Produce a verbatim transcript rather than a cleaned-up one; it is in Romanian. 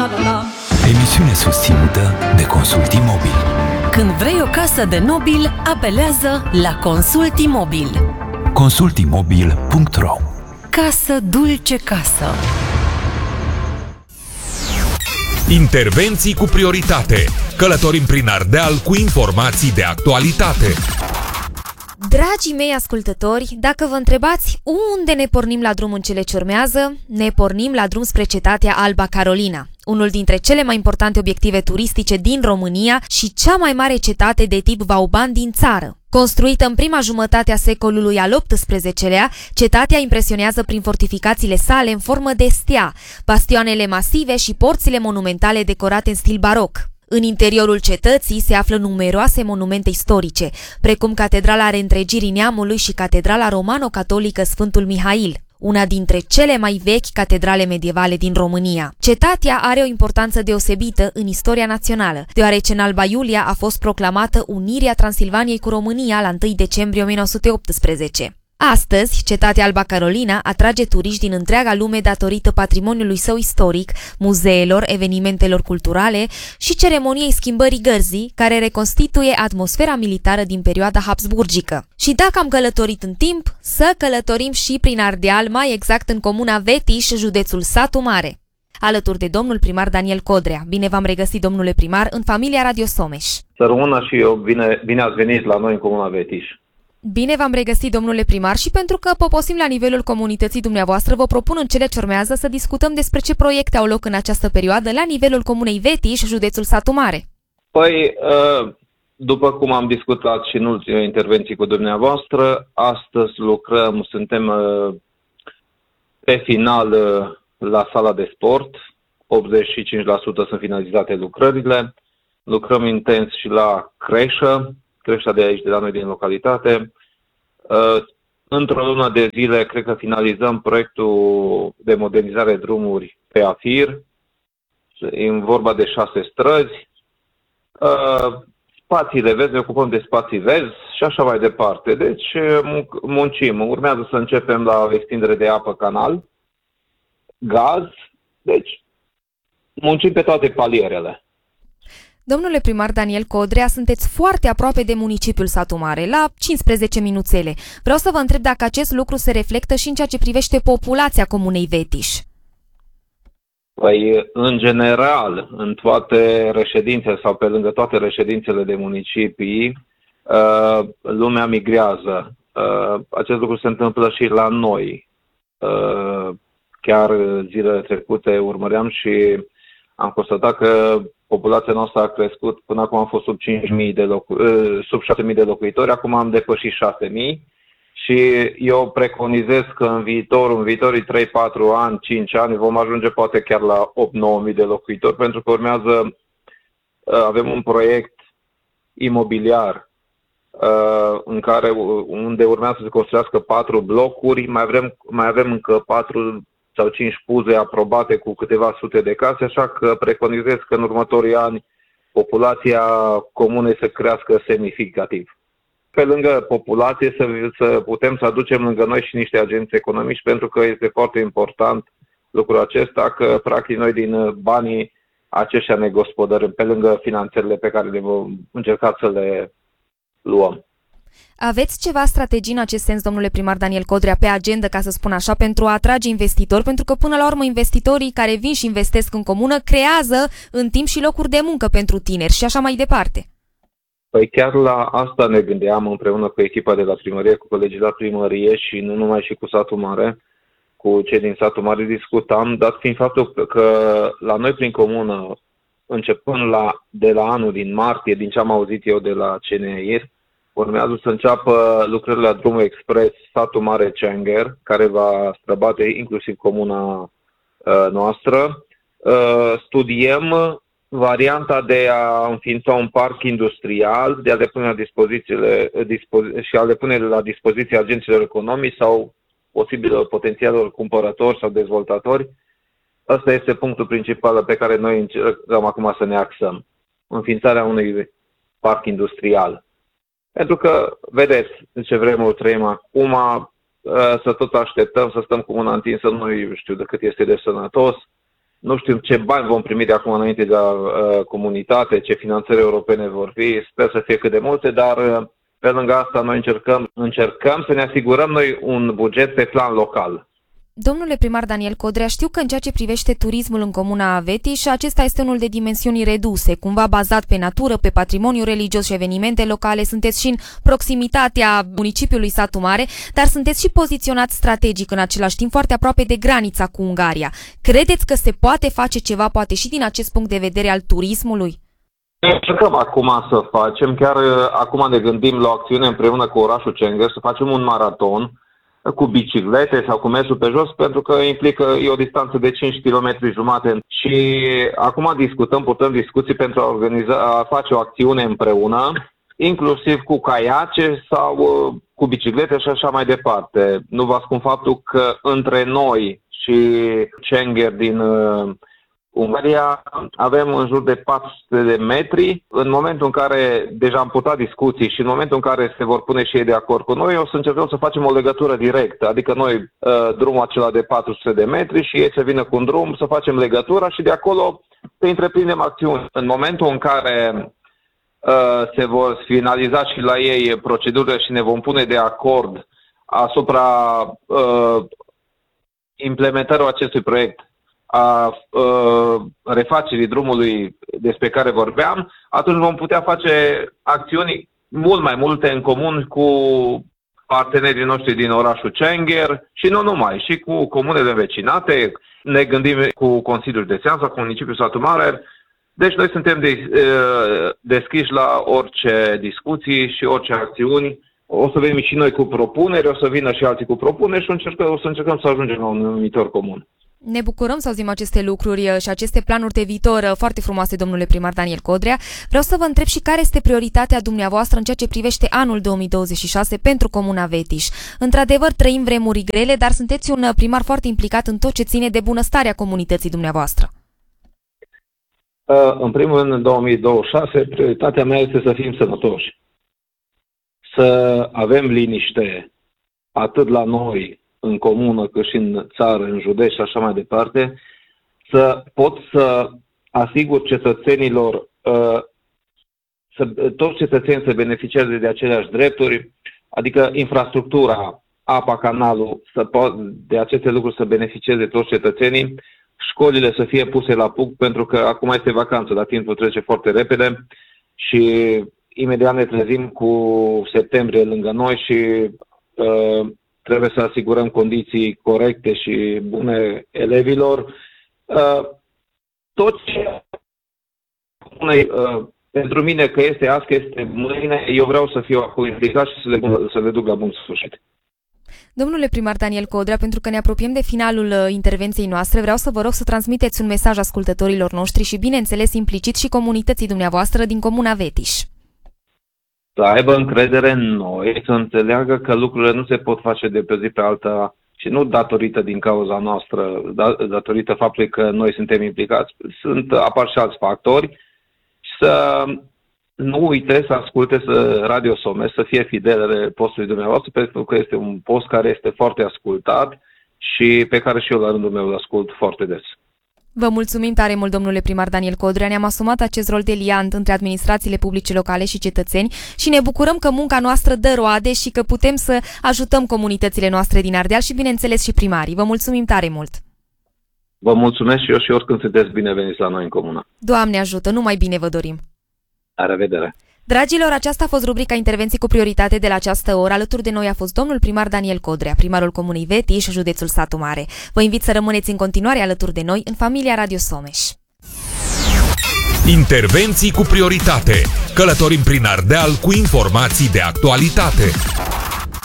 la la la. Emisiune susținută de Consult Imobil. Când vrei o casă de nobil, apelează la Consult Imobil. consult imobil punct ro. Casă dulce casă. Intervenții cu prioritate. Călătorim prin Ardeal cu informații de actualitate. Dragii mei ascultători, dacă vă întrebați unde ne pornim la drum în cele ce urmează, ne pornim la drum spre cetatea Alba Carolina, unul dintre cele mai importante obiective turistice din România și cea mai mare cetate de tip Vauban din țară. Construită în prima jumătate a secolului al optsprezecelea, cetatea impresionează prin fortificațiile sale în formă de stea, bastioanele masive și porțile monumentale decorate în stil baroc. În interiorul cetății se află numeroase monumente istorice, precum Catedrala Reîntregirii Neamului și Catedrala Romano-Catolică Sfântul Mihail, una dintre cele mai vechi catedrale medievale din România. Cetatea are o importanță deosebită în istoria națională, deoarece în Alba Iulia a fost proclamată unirea Transilvaniei cu România la întâi decembrie o mie nouă sute optsprezece. Astăzi, cetatea Alba Carolina atrage turiști din întreaga lume datorită patrimoniului său istoric, muzeelor, evenimentelor culturale și ceremoniei schimbării gărzii, care reconstituie atmosfera militară din perioada habsburgică. Și dacă am călătorit în timp, să călătorim și prin Ardeal, mai exact în comuna Vetiș, județul Satu Mare. Alături de domnul primar Daniel Codrea. Bine v-am regăsit, domnule primar, în familia Radio Someș. Să rămână și eu, bine, bine ați venit la noi în comuna Vetiș. Bine v-am regăsit, domnule primar, și pentru că poposim la nivelul comunității dumneavoastră, vă propun în cele ce urmează să discutăm despre ce proiecte au loc în această perioadă la nivelul comunei Vetiș, județul Satu Mare. Păi, după cum am discutat și în ultimele intervenții cu dumneavoastră, astăzi lucrăm, suntem pe final la sala de sport, optzeci și cinci la sută sunt finalizate lucrările, lucrăm intens și la creșă, creștea de aici, de la noi din localitate. Într-o lună de zile, cred că finalizăm proiectul de modernizare drumuri pe Afir, în vorba de șase străzi. Spațiile verzi, ne ocupăm de spații verzi și așa mai departe. Deci muncim. Urmează să începem la extindere de apă, canal, gaz. Deci muncim pe toate palierele. Domnule primar Daniel Codrea, sunteți foarte aproape de municipiul Satu Mare, la cincisprezece minuțele. Vreau să vă întreb dacă acest lucru se reflectă și în ceea ce privește populația comunei Vetiș. Păi, în general, în toate reședințele sau pe lângă toate reședințele de municipii, lumea migrează. Acest lucru se întâmplă și la noi. Chiar zilele trecute urmăream și am constatat că populația noastră a crescut, până acum am fost sub cinci mii de locu- sub șase mii de locuitori, acum am depășit șase mii și eu preconizez că în viitor, în viitorii trei patru ani, cinci ani, vom ajunge poate chiar la opt nouă mii de locuitori, pentru că urmează, avem un proiect imobiliar în care, unde urmează să se construiască patru blocuri, mai avem, mai avem încă patru sau cinci puze aprobate cu câteva sute de case, așa că preconizez că în următorii ani populația comunei să crească semnificativ. Pe lângă populație să, să putem să aducem lângă noi și niște agenți economici, pentru că este foarte important lucrul acesta, că practic noi din banii aceștia ne gospodărâm, pe lângă finanțările pe care le vom încerca să le luăm. Aveți ceva strategii în acest sens, domnule primar Daniel Codrea, pe agenda, ca să spun așa, pentru a atrage investitori? Pentru că, până la urmă, investitorii care vin și investesc în comună creează în timp și locuri de muncă pentru tineri și așa mai departe. Păi chiar la asta ne gândeam împreună cu echipa de la primărie, cu colegii la primărie și nu numai și cu Satu Mare, cu cei din Satu Mare discutam, dat fiind faptul că la noi prin comună, începând la, de la anul din martie, din ce am auzit eu de la C N I R, urmează să înceapă lucrările la drumul expres Satu Mare-Ceangher, care va străbate inclusiv comuna uh, noastră. Uh, studiem varianta de a înființa un parc industrial, de a le pune la dispozițiile, dispozi- și a le pune la dispoziție agenților economici sau posibil potențialilor cumpărători sau dezvoltatori. Ăsta este punctul principal pe care noi încercăm acum să ne axăm. Înființarea unui parc industrial. Pentru că, vedeți ce vremuri trăim acum, să tot așteptăm, să stăm cu mâna întinsă, nu știu de cât este de sănătos. nu știm ce bani vom primi de acum înainte de la uh, comunitate, ce finanțări europene vor fi, sper să fie cât de multe, dar uh, pe lângă asta noi încercăm, încercăm să ne asigurăm noi un buget pe plan local. Domnule primar Daniel Codrea, știu că în ceea ce privește turismul în comuna Vetiș, acesta este unul de dimensiuni reduse, cumva bazat pe natură, pe patrimoniu religios și evenimente locale, sunteți și în proximitatea municipiului Satu Mare, dar sunteți și poziționați strategic în același timp foarte aproape de granița cu Ungaria. Credeți că se poate face ceva, poate și din acest punct de vedere al turismului? Încercăm acum să facem, chiar acum ne gândim la o acțiune împreună cu orașul Cengher, să facem un maraton cu biciclete sau cu mersul pe jos, pentru că implică e o distanță de cinci virgulă cinci kilometri și acum discutăm, purtăm discuții pentru a, organiza, a face o acțiune împreună, inclusiv cu caiace sau uh, cu biciclete și așa mai departe. Nu vă ascund faptul că între noi și Cengher din uh, Ungaria avem în jur de patru sute de metri. În momentul în care deja am purtat discuții și în momentul în care se vor pune și ei de acord cu noi, o să încercăm să facem o legătură directă, adică noi uh, drumul acela de patru sute de metri și ei să vină cu un drum, să facem legătura și de acolo să întreprindem acțiuni. În momentul în care uh, se vor finaliza și la ei procedurile și ne vom pune de acord asupra uh, implementării acestui proiect, a uh, refacerii drumului despre care vorbeam, atunci vom putea face acțiuni mult mai multe în comun cu partenerii noștri din orașul Cengher și nu numai, și cu comunele învecinate, ne gândim cu Consiliul Județean sau cu municipiul Satu Mare. Deci noi suntem de, uh, deschiși la orice discuții și orice acțiuni. O să venim și noi cu propuneri, o să vină și alții cu propuneri și încercăm, o să încercăm să ajungem la un numitor comun. Ne bucurăm să auzim aceste lucruri și aceste planuri de viitor foarte frumoase, domnule primar Daniel Codrea. Vreau să vă întreb și care este prioritatea dumneavoastră în ceea ce privește anul două mii douăzeci și șase pentru comuna Vetiș. Într-adevăr, trăim vremuri grele, dar sunteți un primar foarte implicat în tot ce ține de bunăstarea comunității dumneavoastră. În primul rând, în două mii douăzeci și șase, prioritatea mea este să fim sănătoși. Să avem liniște atât la noi, în comună, cât și în țară, în județ și așa mai departe, să pot să asigur cetățenilor, să, toți cetățenii să beneficieze de aceleași drepturi, adică infrastructura, apa, canalul, să pot, de aceste lucruri să beneficieze toți cetățenii, școlile să fie puse la punct, pentru că acum este vacanță, dar timpul trece foarte repede și imediat ne trezim cu septembrie lângă noi și uh, trebuie să asigurăm condiții corecte și bune elevilor. Uh, tot ce uh, pentru mine că este azi, că este mâine, eu vreau să fiu acolo implicat și să le, să le duc la bun sfârșit. Domnule primar Daniel Codrea, pentru că ne apropiem de finalul intervenției noastre, vreau să vă rog să transmiteți un mesaj ascultătorilor noștri și, bineînțeles, implicit și comunității dumneavoastră din comuna Vetiș. Să aibă încredere în noi, să înțeleagă că lucrurile nu se pot face de pe zi pe alta și nu datorită din cauza noastră, datorită faptului că noi suntem implicați. Sunt, apar și alți factori. Să nu uite să asculte să Radio Somes, să fie fidele postului dumneavoastră, pentru că este un post care este foarte ascultat și pe care și eu la rândul meu îl ascult foarte des. Vă mulțumim tare mult, domnule primar Daniel Codrea. Ne-am asumat acest rol de liant între administrațiile publice locale și cetățeni și ne bucurăm că munca noastră dă roade și că putem să ajutăm comunitățile noastre din Ardeal și, bineînțeles, și primarii. Vă mulțumim tare mult! Vă mulțumesc și eu și oricând sunteți bineveniți la noi în comună. Doamne ajută, numai bine vă dorim! La revedere! Dragilor, aceasta a fost rubrica Intervenții cu prioritate de la această oră. Alături de noi a fost domnul primar Daniel Codrea, primarul comunei Vetiș, județul Satu Mare. Vă invit să rămâneți în continuare alături de noi în familia Radio Somes. Intervenții cu prioritate. Călătorim prin Ardeal cu informații de actualitate.